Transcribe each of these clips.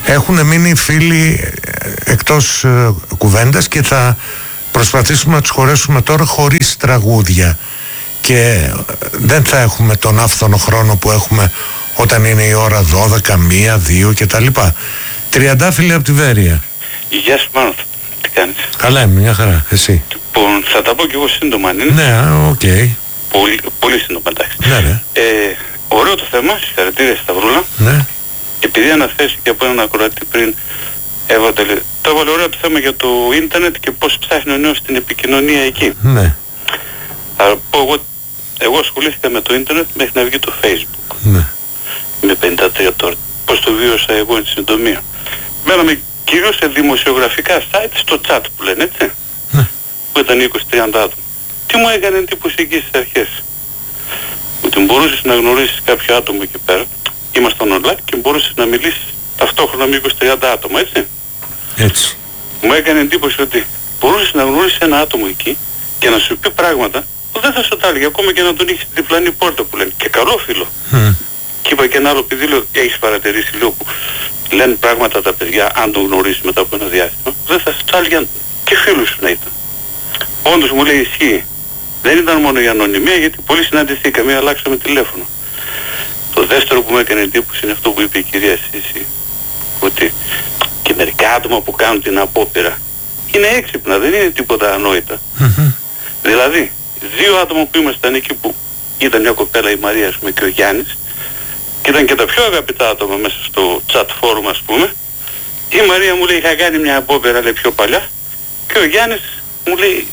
Έχουν μείνει φίλοι εκτός κουβέντας και θα προσπαθήσουμε να τους χωρέσουμε τώρα χωρίς τραγούδια και δεν θα έχουμε τον άφθονο χρόνο που έχουμε όταν είναι η ώρα 12, 1, 2 και τα λοιπά. Τριαντάφυλλε από τη Βέρεια. Γεια σου Μάνο, τι κάνεις? Καλά είμαι, μια χαρά, εσύ? Λοιπόν, θα τα πω κι εγώ σύντομα αν είναι. Ναι, οκ. Πολύ σύντομα, εντάξει. Ναι. Ωραίο το θέμα, συγχαρητήρια Σταυρούλα. Ναι. Επειδή αναφέρθηκε από έναν ακροατή πριν, το έβαλε ωραίο το θέμα για το ίντερνετ και πώς ψάχνει ο νέος την επικοινωνία εκεί. Ναι. Θα πω εγώ ασχολήθηκα με το ίντερνετ μέχρι να βγει το Facebook. Ναι. Με 53 τώρα. Πώς το βίωσα εγώ εν συντομία. Μέναμε κυρίως σε δημοσιογραφικά site, στο chat που λένε, έτσι. Ναι. Που ήταν 20-30 άτομα. Τι μου έκανε εντύπωση εκεί στις αρχές? Ότι μπορούσες να γνωρίσεις κάποιο άτομο εκεί πέρα, ήμασταν online και μπορούσες να μιλήσεις ταυτόχρονα με 20-30 άτομα, έτσι. Έτσι. Μου έκανε εντύπωση ότι μπορούσες να γνωρίσεις ένα άτομο εκεί και να σου πει πράγματα που δεν θα σου τα έλεγε, ακόμα και να τον είχες στην διπλανή πόρτα που λένε. Και καλό φίλο. Και είπα και ένα άλλο παιδί, λέω, έχεις παρατηρήσει λίγο που λένε πράγματα τα παιδιά, αν τον γνωρίσεις μετά από ένα διάστημα, δεν θα σου τα έλεγε και φίλους σου να ήταν. Όντως μου λέει ισχύει. Δεν ήταν μόνο η ανωνυμία, γιατί πολλοί συναντηθήκαμε, αλλάξαμε τηλέφωνο. Το δεύτερο που μου έκανε εντύπωση είναι αυτό που είπε η κυρία Σύση, ότι και μερικά άτομα που κάνουν την απόπειρα είναι έξυπνα, δεν είναι τίποτα ανόητα. Δηλαδή, 2 άτομα που ήμασταν εκεί, που ήταν μια κοπέλα, η Μαρία ας πούμε, και ο Γιάννης, και ήταν και τα πιο αγαπητά άτομα μέσα στο chat forum ας πούμε. Η Μαρία μου λέει είχα κάνει μια απόπειρα, λέει, πιο παλιά, και ο Γιάννης μου λέει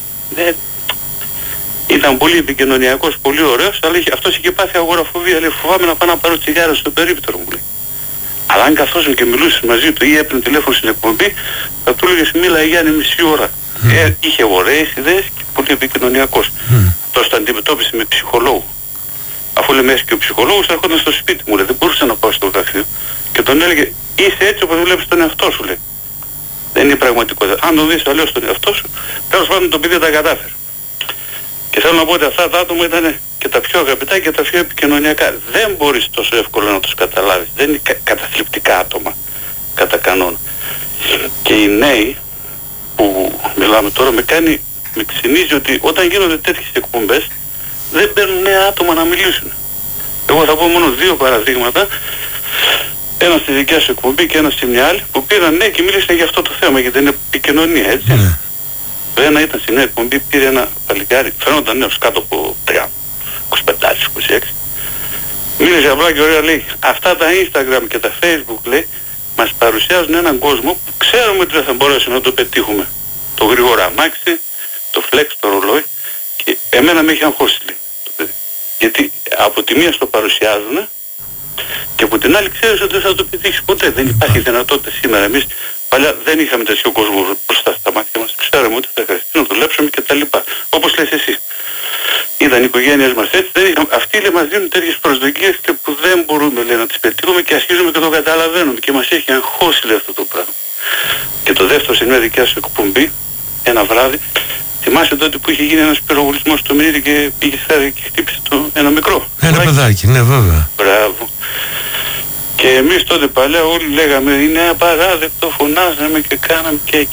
ήταν πολύ επικοινωνιακός, πολύ ωραίος, αλλά αυτός είχε πάθει αγοραφοβία, λέει, φοβάμαι να πάω να πάρω τσιγάρα στο περίπτερο, μου λέει. Αλλά αν καθόσουν και μιλούσες μαζί του ή έπαιρνε τηλέφωνο στην εκπομπή, θα του έλεγες μίλα Γιάννη μισή ώρα. Είχε ωραίες ιδέες και πολύ επικοινωνιακός. Αυτός το αντιμετώπισε με ψυχολόγο. Αφού λέμε και ο ψυχολόγος έρχονταν στο σπίτι μου, λέει, δεν μπορούσα να πάω στο γραφείο και τον έλεγε είσαι έτσι όπως βλέπεις τον εαυτό σου, λέει. Δεν είναι πραγματικότητα. Αν τον δεις αλλιώς τον εαυτό σου, τέλος πάντων το παιδί τα κατάφερε. Και θέλω να πω ότι αυτά τα άτομα ήταν και τα πιο αγαπητά και τα πιο επικοινωνιακά. Δεν μπορείς τόσο εύκολα να τους καταλάβεις. Δεν είναι καταθλιπτικά άτομα κατά κανόνα. Και οι νέοι που μιλάμε τώρα με ξυνίζει ότι όταν γίνονται τέτοιες εκπομπές δεν παίρνουν νέα άτομα να μιλήσουν. Εγώ θα πω μόνο 2 παραδείγματα. Ένα στη δικιά σου εκπομπή και ένα στη μια άλλη που πήραν νέοι και μίλησαν για αυτό το θέμα, για την επικοινωνία, έτσι. Το ένα ήταν στην νέα εκπομπή, πήρε ένα παλικάρι, φαίνονταν νέος κάτω από 25-26. Μίλησε απλά και ωραία, λέει, αυτά τα Instagram και τα Facebook, λέει, μας παρουσιάζουν έναν κόσμο που ξέρουμε ότι δεν θα μπορέσουμε να το πετύχουμε. Το γρήγορα αμάξι, το flex, το ρολόι, και εμένα με έχει αγχώσει, λέει, το παιδί. Γιατί από τη μία στο παρουσιάζουν και από την άλλη ξέρεις ότι δεν θα το πετύχεις ποτέ. Δεν υπάρχει δυνατότητα σήμερα. Εμείς παλιά δεν είχαμε τέτοιο κόσμο μπροστά στα μάτια μας. Ξέραμε ότι θα χρειαστεί να δουλέψουμε και τα λοιπά. Όπως λες εσύ. Ήταν οι οικογένειες μας έτσι. Αυτοί, λέει, μας δίνουν τέτοιες προσδοκίες και που δεν μπορούμε, λέει, να τις πετύχουμε και αρχίζουμε και το καταλαβαίνουμε. Και μας έχει αγχώσει, λέει, αυτό το πράγμα. Και το δεύτερο, σε μια δικιά σου εκπομπή, ένα βράδυ, θυμάσαι τότε που είχε γίνει ένας πυροβολισμός στο Μυρίδη και πήγε στάδι και χτύπησε ένα μικρό. Ένα παιδάκι, ναι, βέβαια. Μπράβο. Και εμείς τότε παλιά όλοι λέγαμε είναι απαράδεκτο, φωνάζαμε και κάναμε και.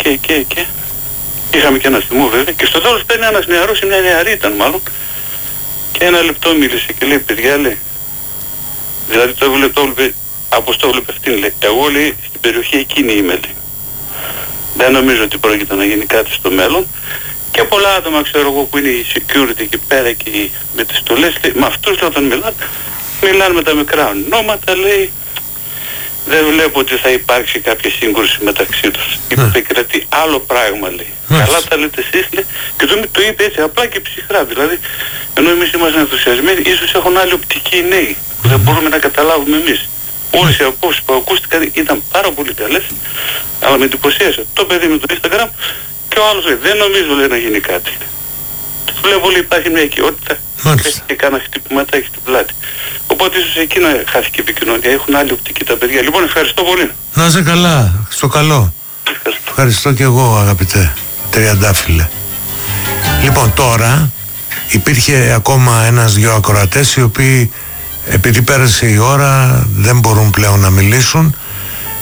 Είχαμε και ένα θυμό βέβαια. Και στο τέλος παίρνει ένας νεαρός, μια νεαρή ήταν μάλλον, και ένα λεπτό μίλησε και λέει, παιδιά, λέει, δηλαδή το έβλεπε, όπως το έβλεπε αυτήν, λέει, εγώ, λέει, στην περιοχή εκείνη είμαι, λέει. Δεν νομίζω ότι πρόκειται να γίνει κάτι στο μέλλον. Και πολλά άτομα, ξέρω εγώ, που είναι οι security εκεί πέρα και με τις στολές, λέει, με αυτούς, λέει, όταν μιλάνε με τα μικρά ονόματα, λέει, δεν βλέπω ότι θα υπάρξει κάποια σύγκρουση μεταξύ τους. Επικρατεί άλλο πράγμα, λέει. Καλά τα λέτε εσείς, λέει, και το είπε έτσι απλά και ψυχρά. Δηλαδή, ενώ εμείς είμαστε ενθουσιασμένοι, ίσως έχουν άλλη οπτική οι νέοι, που δεν μπορούμε να καταλάβουμε εμείς. Όλες οι απόψεις που ακούστηκαν ήταν πάρα πολύ καλές, αλλά με εντυπωσίασε το παιδί με το Instagram και ο άλλος λέει, δεν νομίζω, λέει, να γίνει κάτι. Βλέπω, λέει, υπάρχει μια οικειότητα και κάνα χτυπηματάκι στην πλάτη. Οπότε ίσως εκεί να χάθηκε η επικοινωνία. Έχουν άλλη οπτική τα παιδιά. Λοιπόν, ευχαριστώ πολύ. Να είσαι καλά. Στο καλό. Ευχαριστώ και εγώ, αγαπητέ Τριαντάφυλλε. Λοιπόν, τώρα υπήρχε ακόμα 1-2 ακροατές οι οποίοι, επειδή πέρασε η ώρα, δεν μπορούν πλέον να μιλήσουν.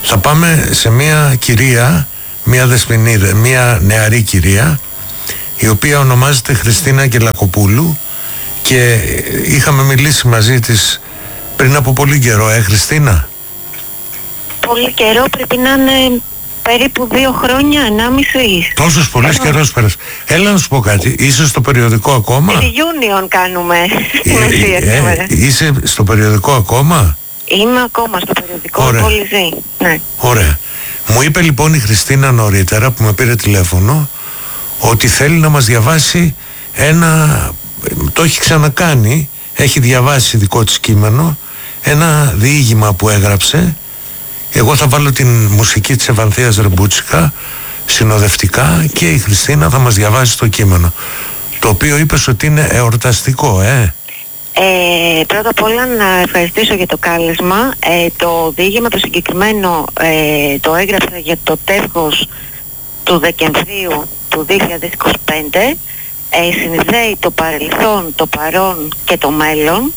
Θα πάμε σε μια κυρία, μια δεσποινίδα, μια νεαρή κυρία, η οποία ονομάζεται Χριστίνα Γελακοπούλου και είχαμε μιλήσει μαζί της πριν από πολύ καιρό, Χριστίνα? Πολύ καιρό, πρέπει να είναι περίπου 2 χρόνια, 1,5. Τόσος πολύς καιρός πέρασε. Έλα να σου πω κάτι, είσαι στο περιοδικό ακόμα? Reunion κάνουμε σήμερα. Είσαι στο περιοδικό ακόμα? Είμαι ακόμα στο περιοδικό, πολύ ζει. Ναι. Ωραία. Μου είπε λοιπόν η Χριστίνα νωρίτερα που με πήρε τηλέφωνο ότι θέλει να μας διαβάσει το έχει ξανακάνει, έχει διαβάσει δικό της κείμενο, ένα διήγημα που έγραψε. Εγώ θα βάλω την μουσική της Ευανθίας Ρεμπούτσικα συνοδευτικά και η Χριστίνα θα μας διαβάσει το κείμενο, το οποίο είπες ότι είναι εορταστικό, Πρώτα απ' όλα να ευχαριστήσω για το κάλεσμα. Το διήγημα το συγκεκριμένο το έγραψα για το τεύχος του Δεκεμβρίου του 2025. Συνδέει το παρελθόν, το παρόν και το μέλλον.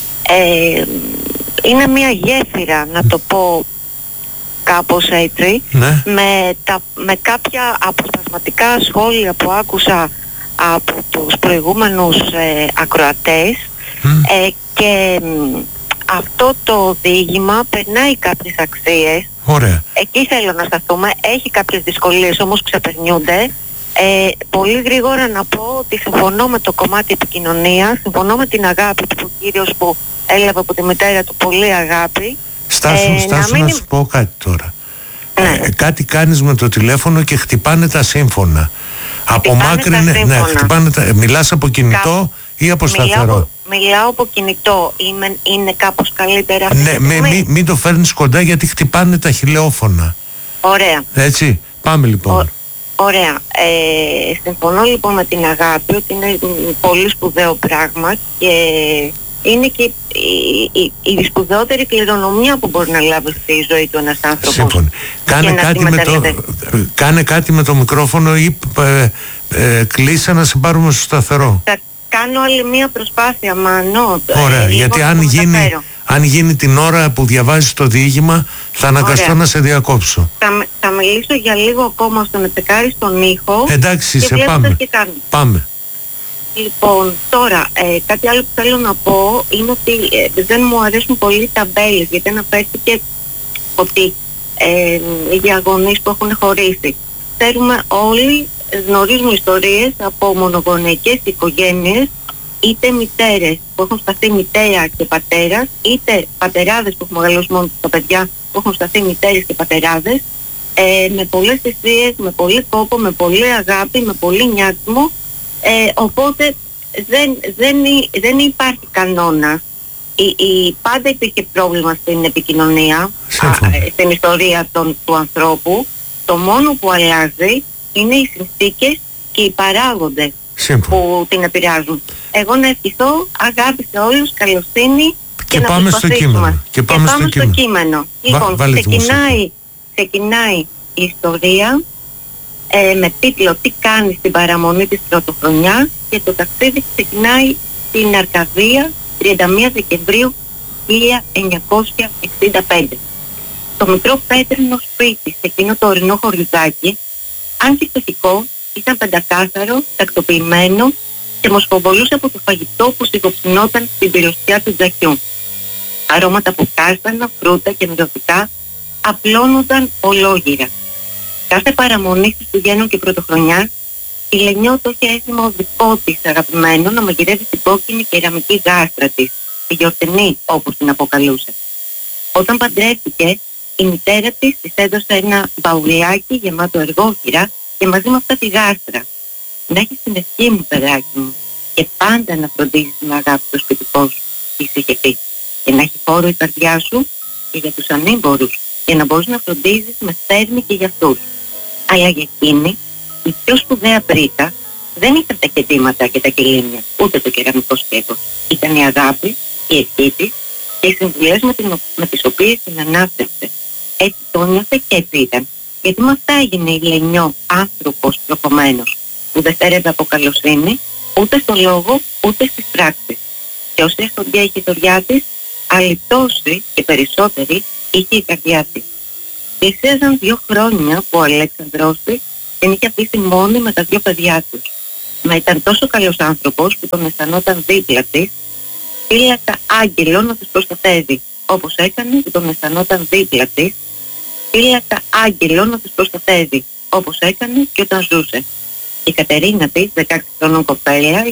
Είναι μια γέφυρα, να το πω κάπως έτσι, ναι. με κάποια αποσπασματικά σχόλια που άκουσα από τους προηγούμενους ακροατές. Και αυτό το διήγημα περνάει κάποιες αξίες. Ωραία. Εκεί θέλω να σταθούμε. Έχει κάποιες δυσκολίες, όμως ξεπερνιούνται. Πολύ γρήγορα να πω ότι συμφωνώ με το κομμάτι επικοινωνία, συμφωνώ με την αγάπη του κύριος που έλαβε από τη μητέρα του πολύ αγάπη. Στάσου να σου πω κάτι τώρα. Ναι. Κάτι κάνεις με το τηλέφωνο και χτυπάνε τα σύμφωνα. Απομάκρυνε, ναι, χτυπάνε μιλάς από κινητό ή από σταθερό? Μιλάω από κινητό. Είναι κάπως καλύτερα αυτή? Ναι, μην το φέρνεις κοντά γιατί χτυπάνε τα χιλεόφωνα. Ωραία. Έτσι, πάμε λοιπόν. Ωραία. Συμφωνώ λοιπόν με την αγάπη ότι είναι πολύ σπουδαίο πράγμα και είναι και η σπουδαιότερη κληρονομιά που μπορεί να λάβει στη ζωή του ένας άνθρωπος. Σύμφωνοι. Κάνε κάτι με το μικρόφωνο ή κλείσε να σε πάρουμε στο σταθερό. Θα κάνω άλλη μία προσπάθεια, Μάνο. Ωραία, γιατί αν γίνει την ώρα που διαβάζεις το διήγημα θα αναγκαστώ να σε διακόψω. Θα μιλήσω για λίγο ακόμα ώστε να τσεκάρεις τον ήχο. Εντάξει, πάμε. Λοιπόν, τώρα, κάτι άλλο που θέλω να πω είναι ότι δεν μου αρέσουν πολύ οι ταμπέλες, γιατί αναφέρθηκε ότι οι διαγωνείς που έχουν χωρίσει. Ξέρουμε όλοι, γνωρίζουμε ιστορίες από μονογονεϊκές οικογένειες, είτε μητέρες που έχουν σταθεί μητέρα και πατέρας, είτε πατεράδες που έχουν μεγαλώσει μόνο τα παιδιά που έχουν σταθεί μητέρες και πατεράδες, με πολλές θυσίες, με πολύ κόπο, με πολύ αγάπη, με πολύ νιάτσιμο. Οπότε δεν υπάρχει κανόνα. Πάντα υπήρχε πρόβλημα στην επικοινωνία, στην ιστορία του ανθρώπου. Το μόνο που αλλάζει είναι οι συνθήκες και οι παράγοντες που την επηρεάζουν. Εγώ να ευχηθώ αγάπη σε όλους, καλοσύνη και να πάμε στο κείμενο. Και πάμε στο κείμενο. Λοιπόν, ξεκινάει η ιστορία με τίτλο «Τι κάνει στην παραμονή της πρωτοχρονιάς» και το ταξίδι ξεκινάει στην Αρκαδία 31 Δεκεμβρίου 1965. Το μικρό πέτρινο σπίτι σε εκείνο το ορεινό χωριουδάκι, αν και φτωχικό, ήταν πεντακάθαρο, τακτοποιημένο και μοσχοβολούσε από το φαγητό που σιγοψινόταν στην πυροσιά του τζακιού. Αρώματα από κάστανα, φρούτα και μυρωδικά απλώνονταν ολόγυρα. Κάθε παραμονή Χριστουγέννων και Πρωτοχρονιάς, η Λενιό το είχε έτοιμο δικό της αγαπημένο να μαγειρεύει την κόκκινη κεραμική γάστρα της, τη γιορτινή όπως την αποκαλούσε. Όταν παντρεύτηκε, η μητέρα της έδωσε ένα μπαουλιάκι γεμάτο εργόχειρα και μαζί με αυτά τη γάστρα. «Να έχεις την ευχή μου, παιδάκι μου, και πάντα να φροντίζεις την αγάπη του σπιτικού σου», της είχε πει, «και να έχει χώρο η καρδιά σου και για τους ανήμπορους, για να μπορείς να φροντίζεις με θέρμη και για αυτούς». Αλλά για εκείνη, η πιο σπουδαία πρίτα δεν ήταν τα κεντήματα και τα κελίμια, ούτε το κεραμικό σκεύος. Ήταν η αγάπη, η ευχή της και οι συμβουλές με τις οποίες την ανάπτυξε. Έτσι το νιώθε και έτσι ήταν. Γιατί με αυτά έγινε η Λενιό άνθρωπος προκομμένος, που δεν στερεύε από καλοσύνη, ούτε στο λόγο, ούτε στις πράξεις. Και όση αστοντιά είχε η δωριά της, άλλη τόση και περισσότερη είχε η καρδιά της. Πλησίαζαν 2 χρόνια που ο Αλέξανδρος της την είχε αφήσει μόνη με τα 2 παιδιά τους. Μα ήταν τόσο καλός άνθρωπος που τον αισθανόταν δίπλα της, φύλακα άγγελο να τους προστατεύει, όπως έκανε που τον αισθανόταν δίπλα της, φύλακα άγγελο να τους προστατεύει, όπως έκανε και όταν ζούσε. Η Κατερίνα της, 16 χρονών κοπέλα,